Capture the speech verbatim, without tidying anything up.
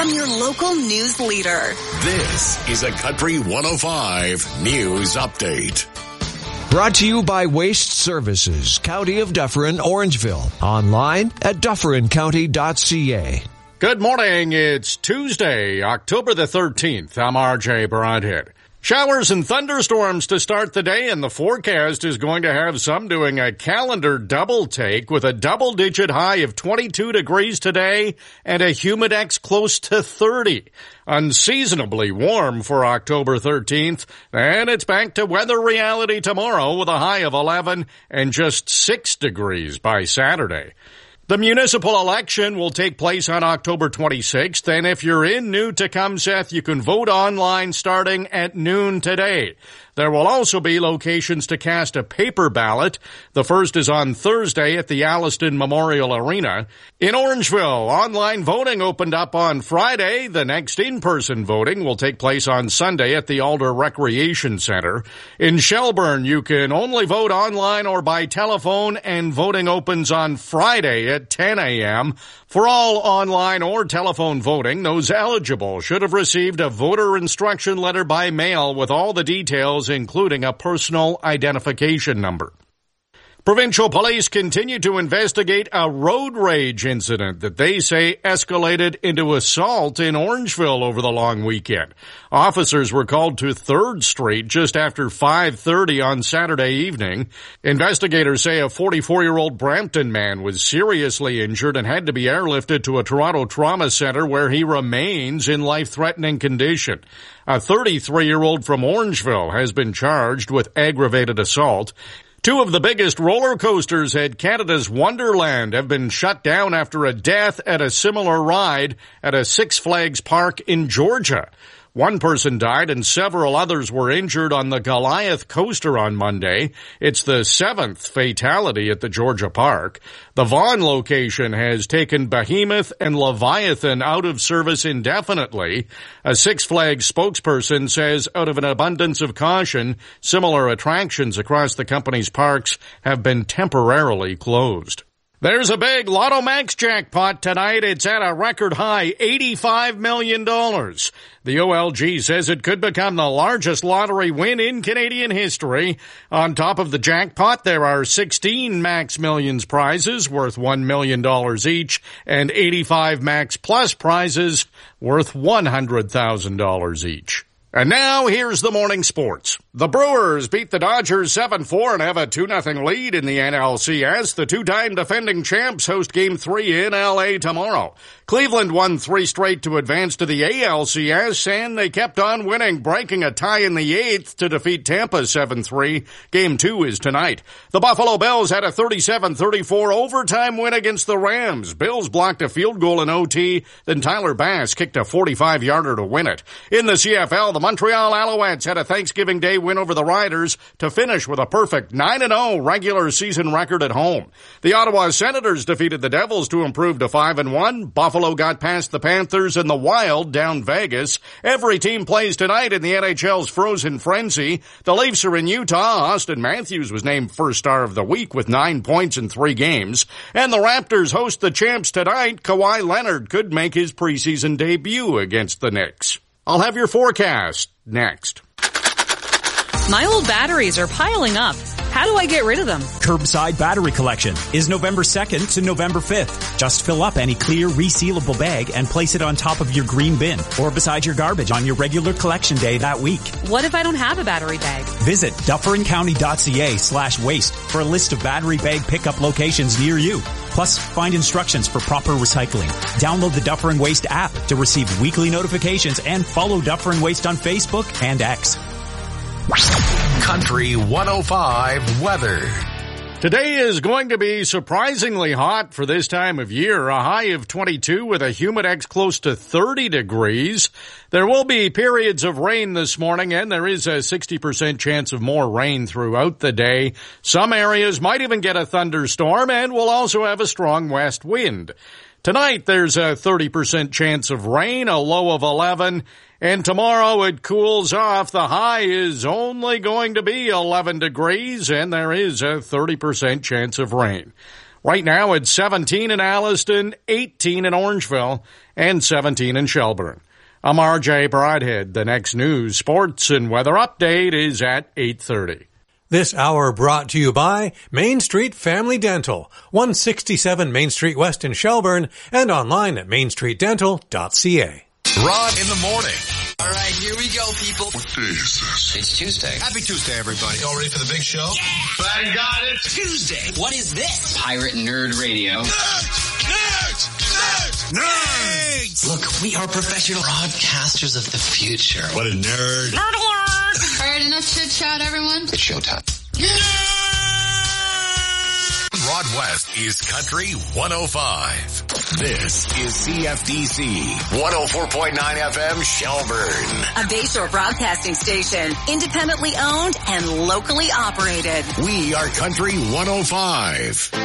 from your local news leader. This is a Country one oh five News Update. Brought to you by Waste Services, County of Dufferin, Orangeville. Online at dufferin county dot c a. Good morning. It's Tuesday, October the thirteenth. I'm R J Broadhead. Showers and thunderstorms to start the day, and the forecast is going to have some doing a calendar double take with a double-digit high of twenty-two degrees today and a humidex close to thirty. Unseasonably warm for October thirteenth, and it's back to weather reality tomorrow with a high of eleven and just six degrees by Saturday. The municipal election will take place on October twenty-sixth, and if you're in New Tecumseth, you can vote online starting at noon today. There will also be locations to cast a paper ballot. The first is on Thursday at the Alliston Memorial Arena. In Orangeville, online voting opened up on Friday. The next in-person voting will take place on Sunday at the Alder Recreation Center. In Shelburne, you can only vote online or by telephone, and voting opens on Friday at ten a.m. For all online or telephone voting, those eligible should have received a voter instruction letter by mail with all the details, including a personal identification number. Provincial police continue to investigate a road rage incident that they say escalated into assault in Orangeville over the long weekend. Officers were called to third Street just after five thirty on Saturday evening. Investigators say a forty-four-year-old Brampton man was seriously injured and had to be airlifted to a Toronto trauma center where he remains in life-threatening condition. A thirty-three-year-old from Orangeville has been charged with aggravated assault. Two of the biggest roller coasters at Canada's Wonderland have been shut down after a death at a similar ride at a Six Flags park in Georgia. One person died and several others were injured on the Goliath coaster on Monday. It's the seventh fatality at the Georgia park. The Vaughan location has taken Behemoth and Leviathan out of service indefinitely. A Six Flags spokesperson says out of an abundance of caution, similar attractions across the company's parks have been temporarily closed. There's a big Lotto Max jackpot tonight. It's at a record high eighty-five million dollars. The O L G says it could become the largest lottery win in Canadian history. On top of the jackpot, there are sixteen Max Millions prizes worth one million dollars each and eighty-five Max Plus prizes worth one hundred thousand dollars each. And now, here's the morning sports. The Brewers beat the Dodgers seven four and have a two nothing lead in the N L C S. The two-time defending champs host Game three in L A tomorrow. Cleveland won three straight to advance to the A L C S, and they kept on winning, breaking a tie in the eighth to defeat Tampa seven three. Game two is tonight. The Buffalo Bills had a thirty-seven thirty-four overtime win against the Rams. Bills blocked a field goal in O T, then Tyler Bass kicked a forty-five-yarder to win it. In the C F L, the Montreal Alouettes had a Thanksgiving Day win over the Riders to finish with a perfect nine and oh regular season record at home. The Ottawa Senators defeated the Devils to improve to five and one. Buffalo got past the Panthers, and the Wild down Vegas. Every team plays tonight in the N H L's Frozen Frenzy. The Leafs are in Utah. Austin Matthews was named first star of the week with nine points in three games. And the Raptors host the champs tonight. Kawhi Leonard could make his preseason debut against the Knicks. I'll have your forecast next. My old batteries are piling up. How do I get rid of them? Curbside Battery Collection is November second to November fifth. Just fill up any clear resealable bag and place it on top of your green bin or beside your garbage on your regular collection day that week. What if I don't have a battery bag? Visit dufferin county dot c a slash waste for a list of battery bag pickup locations near you. Plus, find instructions for proper recycling. Download the Dufferin Waste app to receive weekly notifications and follow Dufferin Waste on Facebook and X. Country one oh five weather. Today is going to be surprisingly hot for this time of year, a high of twenty-two with a humidex close to thirty degrees. There will be periods of rain this morning, and there is a sixty percent chance of more rain throughout the day. Some areas might even get a thunderstorm, and we'll also have a strong west wind. Tonight, there's a thirty percent chance of rain, a low of eleven. And tomorrow it cools off. The high is only going to be eleven degrees, and there is a thirty percent chance of rain. Right now it's seventeen in Alliston, eighteen in Orangeville, and seventeen in Shelburne. I'm R J Broadhead. The next news, sports, and weather update is at eight thirty. This hour brought to you by Main Street Family Dental, one sixty-seven Main Street West in Shelburne, and online at main street dental dot c a. Rod in the morning. All right, here we go, people. What day is this? It's Tuesday. Happy Tuesday, everybody. Y'all ready for the big show? Yeah! Thank God it's Tuesday. What is this? Pirate Nerd Radio. Nerds! Nerds! Nerds! Nerds! Look, we are professional broadcasters of the future. What a nerd. All right, enough chit-chat, everyone. It's showtime. Rod West is Country one oh five. This is C F D C one oh four point nine F M Shelburne. A Bayshore broadcasting station, independently owned and locally operated. We are Country one oh five.